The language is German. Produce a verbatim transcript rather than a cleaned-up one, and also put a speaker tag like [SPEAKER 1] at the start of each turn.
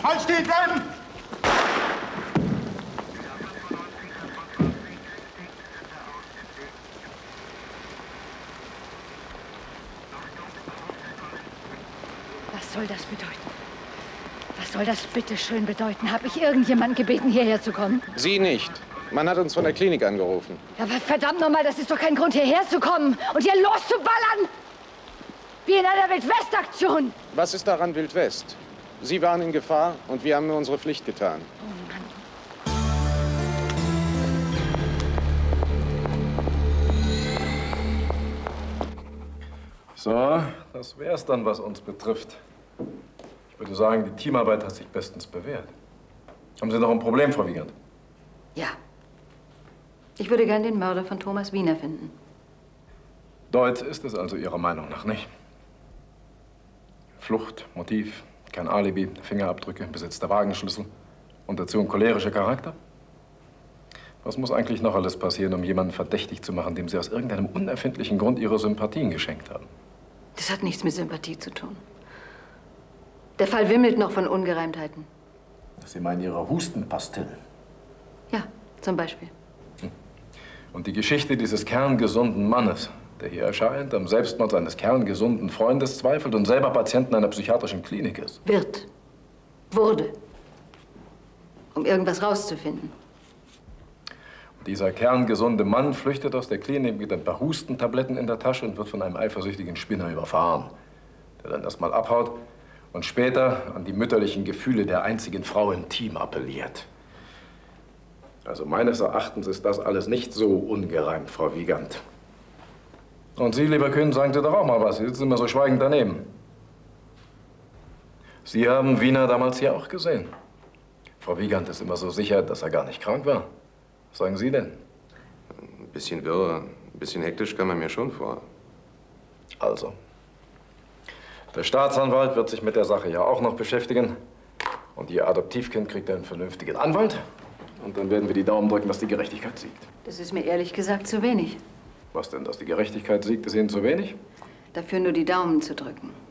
[SPEAKER 1] Halt stehen bleiben!
[SPEAKER 2] Was soll das bedeuten? Was soll das bitte schön bedeuten? Habe ich irgendjemanden gebeten, hierher zu kommen?
[SPEAKER 3] Sie nicht. Man hat uns von der Klinik angerufen.
[SPEAKER 2] Aber verdammt nochmal, das ist doch kein Grund, hierher zu kommen und hier loszuballern! Wie in einer Wildwest-Aktion!
[SPEAKER 3] Was ist daran Wild West? Sie waren in Gefahr und wir haben nur unsere Pflicht getan.
[SPEAKER 2] Oh Mann.
[SPEAKER 4] So, das wär's dann, was uns betrifft. Ich würde sagen, die Teamarbeit hat sich bestens bewährt. Haben Sie noch ein Problem, Frau Wiegand?
[SPEAKER 2] Ja. Ich würde gern den Mörder von Thomas Wiener finden.
[SPEAKER 4] Deut ist es also Ihrer Meinung nach nicht. Flucht, Motiv, kein Alibi, Fingerabdrücke, besetzter Wagenschlüssel und dazu ein cholerischer Charakter? Was muss eigentlich noch alles passieren, um jemanden verdächtig zu machen, dem Sie aus irgendeinem unerfindlichen Grund Ihre Sympathien geschenkt haben?
[SPEAKER 2] Das hat nichts mit Sympathie zu tun. Der Fall wimmelt noch von Ungereimtheiten.
[SPEAKER 5] Sie meinen Ihre Hustenpastillen?
[SPEAKER 2] Ja, zum Beispiel.
[SPEAKER 4] Und die Geschichte dieses kerngesunden Mannes, der hier erscheint, am Selbstmord seines kerngesunden Freundes zweifelt und selber Patient in einer psychiatrischen Klinik ist.
[SPEAKER 2] Wird. Wurde. Um irgendwas rauszufinden.
[SPEAKER 4] Und dieser kerngesunde Mann flüchtet aus der Klinik mit ein paar Hustentabletten in der Tasche und wird von einem eifersüchtigen Spinner überfahren, der dann erstmal abhaut und später an die mütterlichen Gefühle der einzigen Frau im Team appelliert. Also meines Erachtens ist das alles nicht so ungereimt, Frau Wiegand. Und Sie, lieber Kühn, sagen Sie doch auch mal was. Sie sitzen immer so schweigend daneben. Sie haben Wiener damals hier auch gesehen. Frau Wiegand ist immer so sicher, dass er gar nicht krank war. Was sagen Sie denn?
[SPEAKER 3] Ein bisschen wirr, ein bisschen hektisch kam man mir schon vor.
[SPEAKER 4] Also, der Staatsanwalt wird sich mit der Sache ja auch noch beschäftigen. Und Ihr Adoptivkind kriegt einen vernünftigen Anwalt. Und dann werden wir die Daumen drücken, dass die Gerechtigkeit siegt.
[SPEAKER 2] Das ist mir ehrlich gesagt zu wenig.
[SPEAKER 4] Was denn, dass die Gerechtigkeit siegt, ist Ihnen zu wenig?
[SPEAKER 2] Dafür nur die Daumen zu drücken.